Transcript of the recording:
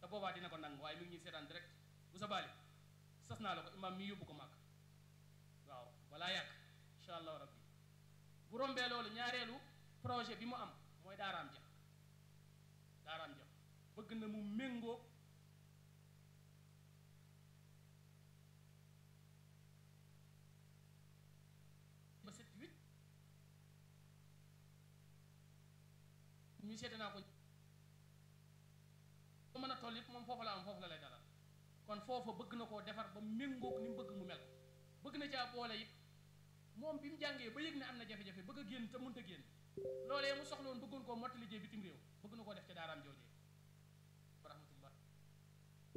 boobaa dina ko nangu waaye mi ngi ñuy seetaan direct bu sa baali sas naa la ko imam mi yóbbu ko màgg waaw walaa yàgg incha allahu rabbi bu rombee loolu ñaareelu projet bi mu am mooy daaraam ja bëgg na mu méngoo ba 7 8 ñu seete naa ko mën a toll it moom foofu la am foofu la lay dalal kon foofa bëgg na koo defar ba méngoo ni mu bëgg mu mel bëgg na caa boole it moom bi mu jàngee ba yëg ne am na jafe-jafe bëgg a génn te mënta génn loolee mu soxla woon bëggoon koo mottali jee bitim réew bëgg na koo def ca daaraam joojee